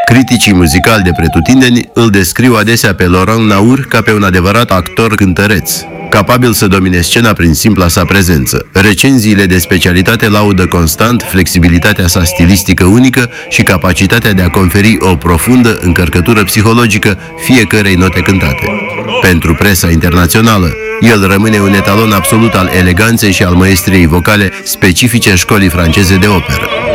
Criticii muzicali de pretutindeni îl descriu adesea pe Laurent Naur ca pe un adevărat actor cântăreț, capabil să domine scena prin simpla sa prezență. Recenziile de specialitate laudă constant flexibilitatea sa stilistică unică și capacitatea de a conferi o profundă încărcătură psihologică fiecărei note cântate. Pentru presa internațională, el rămâne un etalon absolut al eleganței și al măestriei vocale specifice școlii franceze de operă.